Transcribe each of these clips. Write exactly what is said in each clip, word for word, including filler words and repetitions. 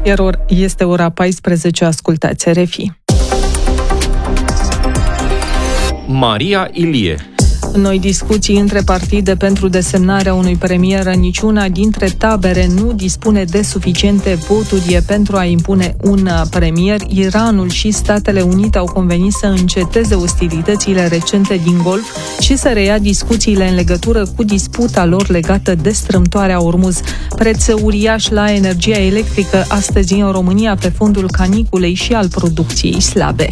Iar or, este ora paisprezece, ascultați R F I. Maria Ilie. Noi discuții între partide pentru desemnarea unui premier, niciuna dintre tabere nu dispune de suficiente voturi pentru a impune un premier. Iranul și Statele Unite au convenit să înceteze ostilitățile recente din Golf și să reia discuțiile în legătură cu disputa lor legată de strâmtoarea Ormuz. Preț uriaș la energia electrică astăzi în România pe fondul caniculei și al producției slabe.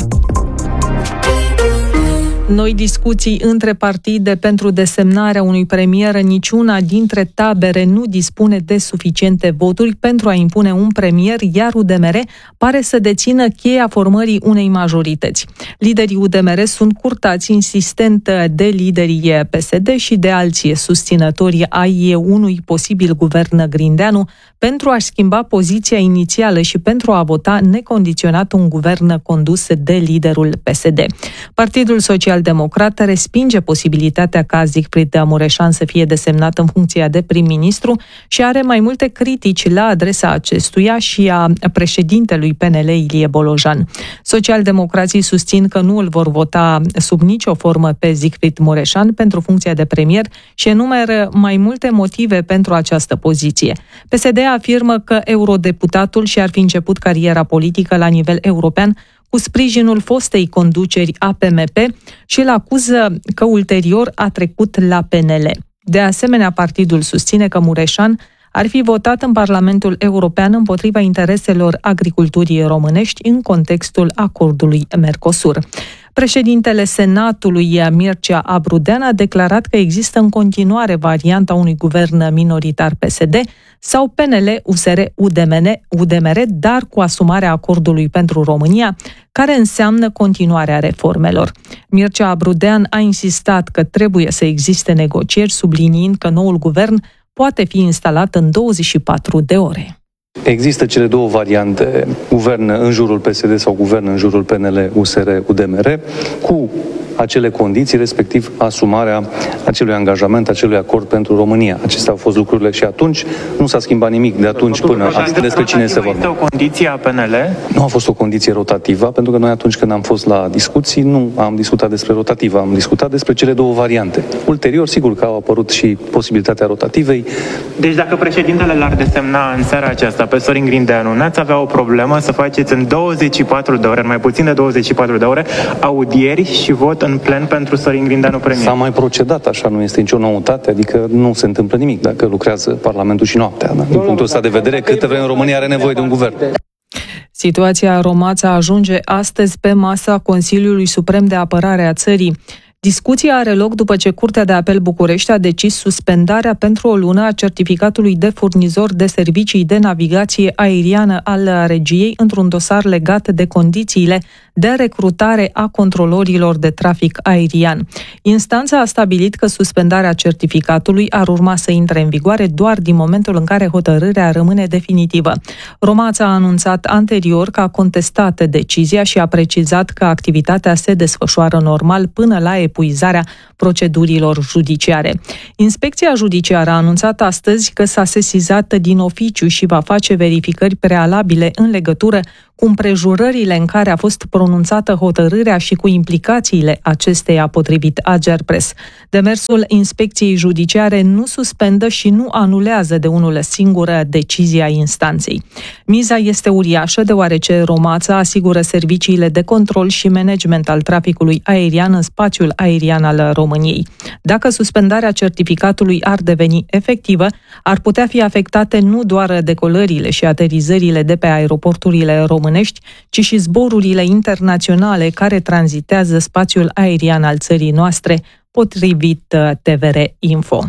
Noi discuții între partide pentru desemnarea unui premier, niciuna dintre tabere nu dispune de suficiente voturi pentru a impune un premier, iar U D M R pare să dețină cheia formării unei majorități. Liderii U D M R sunt curtați insistent de liderii P S D și de alții susținători ai unui posibil guvern Grindeanu pentru a schimba poziția inițială și pentru a vota necondiționat un guvern condus de liderul P S D. Partidul Social-Democrat respinge posibilitatea ca Siegfried Mureșan să fie desemnat în funcția de prim-ministru și are mai multe critici la adresa acestuia și a președintelui P N L Ilie Bolojan. Social-democrații susțin că nu îl vor vota sub nicio formă pe Siegfried Mureșan pentru funcția de premier și enumeră mai multe motive pentru această poziție. P S D afirmă că eurodeputatul și-ar fi început cariera politică la nivel european cu sprijinul fostei conduceri A P M P și îl acuză că ulterior a trecut la P N L. De asemenea, partidul susține că Mureșan ar fi votat în Parlamentul European împotriva intereselor agriculturii românești în contextul acordului Mercosur. Președintele Senatului, Mircea Abrudean, a declarat că există în continuare varianta unui guvern minoritar P S D sau P N L U S R U D M R, dar cu asumarea acordului pentru România, care înseamnă continuarea reformelor. Mircea Abrudean a insistat că trebuie să existe negocieri, subliniind că noul guvern poate fi instalat în douăzeci și patru de ore. Există cele două variante, guvern în jurul P S D sau guvern în jurul P N L U S R U D M R, cu acele condiții, respectiv asumarea acelui angajament, acelui acord pentru România. Acestea au fost lucrurile și atunci, nu s-a schimbat nimic de atunci până astăzi. Despre cine se vorbește? Este o condiție a P N L? Nu a fost o condiție rotativă, pentru că noi atunci când am fost la discuții, nu am discutat despre rotativă, am discutat despre cele două variante. Ulterior, sigur că au apărut și posibilitatea rotativei. Deci dacă președintele l-ar desemna în seara aceasta pe Sorin Grindeanu, n-ați avea o problemă să faceți în douăzeci și patru de ore, în mai puțin de douăzeci și patru de ore, audieri și vot în plen pentru Sorin Grindeanu premier? S-a mai procedat așa, nu este nicio noutate, adică nu se întâmplă nimic dacă lucrează Parlamentul și noaptea. Da? Din punctul ăsta de vedere, câtă vreme România are nevoie de un guvern. Situația Romața ajunge astăzi pe masa Consiliului Suprem de Apărare a țării. Discuția are loc după ce Curtea de Apel București a decis suspendarea pentru o lună a certificatului de furnizor de servicii de navigație aeriană al regiei într-un dosar legat de condițiile de recrutare a controlorilor de trafic aerian. Instanța a stabilit că suspendarea certificatului ar urma să intre în vigoare doar din momentul în care hotărârea rămâne definitivă. Romața a anunțat anterior că a contestat decizia și a precizat că activitatea se desfășoară normal până la epuizarea procedurilor judiciare. Inspecția judiciară a anunțat astăzi că s-a sesizat din oficiu și va face verificări prealabile în legătură cu împrejurările în care a fost pronunțată hotărârea și cu implicațiile acesteia, potrivit Agerpres. Demersul inspecției judiciare nu suspendă și nu anulează de unul singură decizia instanței. Miza este uriașă deoarece Romața asigură serviciile de control și management al traficului aerian în spațiul aerian al României. Dacă suspendarea certificatului ar deveni efectivă, ar putea fi afectate nu doar decolările și aterizările de pe aeroporturile românești, ci și zborurile internaționale care tranzitează spațiul aerian al țării noastre, potrivit T V R Info.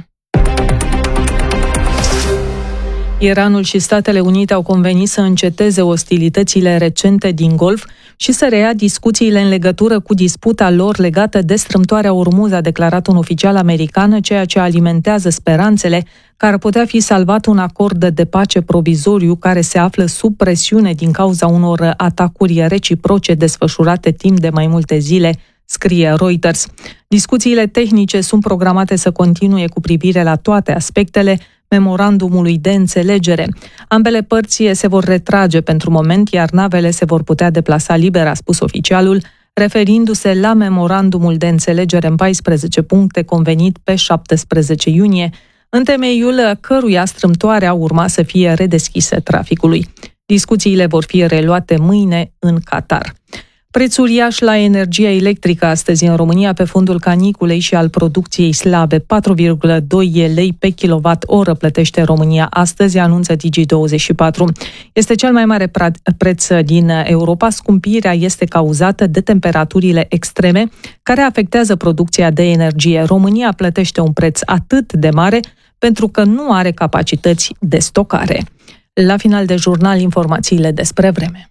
Iranul și Statele Unite au convenit să înceteze ostilitățile recente din Golf și să reia discuțiile în legătură cu disputa lor legată de strâmtoarea Ormuz, a declarat un oficial american, ceea ce alimentează speranțele că ar putea fi salvat un acord de pace provizoriu care se află sub presiune din cauza unor atacuri reciproce desfășurate timp de mai multe zile, scrie Reuters. Discuțiile tehnice sunt programate să continue cu privire la toate aspectele memorandumului de înțelegere. Ambele părți se vor retrage pentru moment, iar navele se vor putea deplasa liber, a spus oficialul, referindu-se la memorandumul de înțelegere în paisprezece puncte convenit pe șaptesprezece iunie, în temeiul căruia strâmtoarea urma să fie redeschise traficului. Discuțiile vor fi reluate mâine în Qatar. Preț uriaș la energia electrică astăzi în România pe fundul caniculei și al producției slabe. patru virgulă doi lei pe kilowatt-oră plătește România astăzi, anunță Digi douăzeci și patru. Este cel mai mare preț din Europa. Scumpirea este cauzată de temperaturile extreme care afectează producția de energie. România plătește un preț atât de mare pentru că nu are capacități de stocare. La final de jurnal, informațiile despre vreme.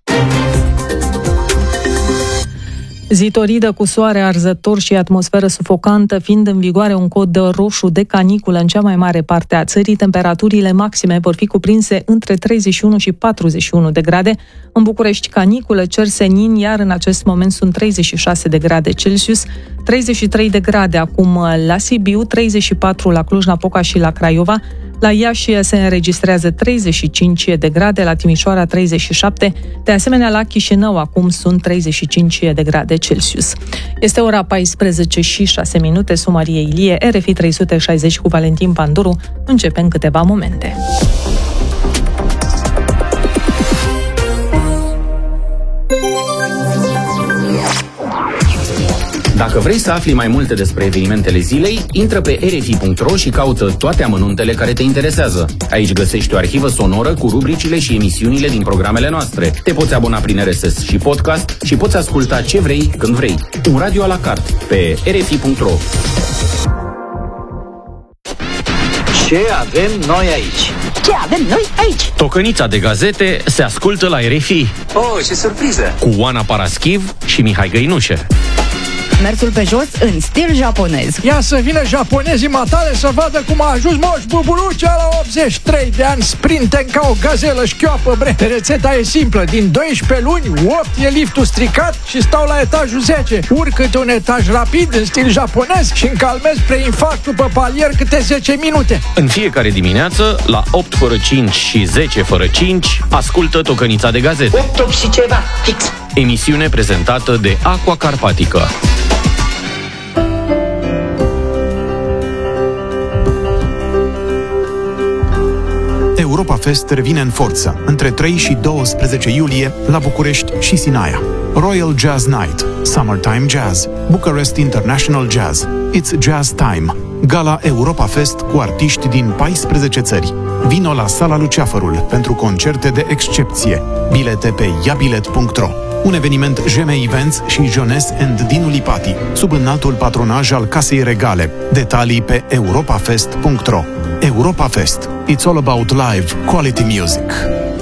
Zi toridă cu soare arzător și atmosferă sufocantă, fiind în vigoare un cod roșu de caniculă în cea mai mare parte a țării, temperaturile maxime vor fi cuprinse între treizeci și unu și patruzeci și unu de grade. În București caniculă, cer senin, iar în acest moment sunt treizeci și șase de grade Celsius, treizeci și trei de grade acum la Sibiu, treizeci și patru la Cluj-Napoca și la Craiova. La Iași se înregistrează treizeci și cinci de grade, la Timișoara treizeci și șapte, de asemenea la Chișinău acum sunt treizeci și cinci de grade Celsius. Este ora paisprezece și șase minute, sunt Maria Ilie, R F I trei sute șaizeci cu Valentin Panduru, începe în câteva momente. Dacă vrei să afli mai multe despre evenimentele zilei, intră pe r f i punct r o și caută toate amănuntele care te interesează. Aici găsești o arhivă sonoră cu rubricile și emisiunile din programele noastre. Te poți abona prin R S S și podcast și poți asculta ce vrei, când vrei. Un radio a la carte pe r f i punct r o. Ce avem noi aici? Ce avem noi aici? Tocănița de gazete se ascultă la R F I. Oh, ce surpriză! Cu Oana Paraschiv și Mihai Găinușe. Mersul pe jos în stil japonez. Ia să vină japonezii matale să vadă cum a ajuns Moș Buburucea la optzeci și trei de ani, sprinten ca o gazelă șchioapă, bre. Rețeta e simplă, din doisprezece luni, opt e liftul stricat și stau la etajul zece. Urcă-te un etaj rapid în stil japonez și încalmezi preinfarctul pe palier câte zece minute. În fiecare dimineață, la opt fără cinci și zece fără cinci, ascultă Tocănița de gazete. opt și ceva, fix. Emisiune prezentată de Aqua Carpatica. Europa Fest revine în forță între trei și douăsprezece iulie la București și Sinaia. Royal Jazz Night, Summertime Jazz, Bucharest International Jazz, It's Jazz Time, Gala Europa Fest cu artiști din paisprezece țări. Vino la Sala Luceafărul pentru concerte de excepție. Bilete pe iabilet punct ro. Un eveniment J M Events și Jones and Dinu Lipati, sub înaltul patronaj al Casei Regale. Detalii pe europafest punct ro. Europa Fest. It's all about live quality music.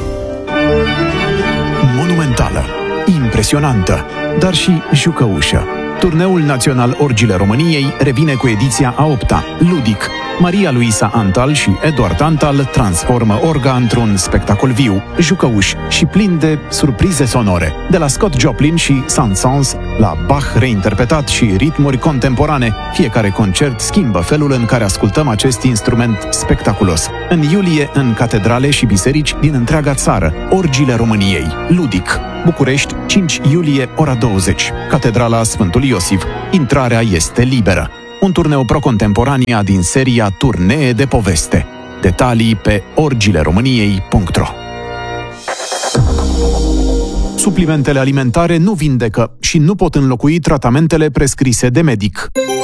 Monumentală, impresionantă, dar și jucăușă. Turneul național Orgile României revine cu ediția a opta. Ludic. Maria Luisa Antal și Eduard Antal transformă orga într-un spectacol viu, jucăuș și plin de surprize sonore. De la Scott Joplin și Saint-Saëns la Bach reinterpretat și ritmuri contemporane, fiecare concert schimbă felul în care ascultăm acest instrument spectaculos. În iulie, în catedrale și biserici din întreaga țară, Orgile României. Ludic. București, cinci iulie, ora douăzeci. Catedrala Sfântul Iosif. Intrarea este liberă. Un turneu pro-contemporania din seria Turnee de poveste. Detalii pe orgile româniei punct ro. Suplimentele alimentare nu vindecă și nu pot înlocui tratamentele prescrise de medic.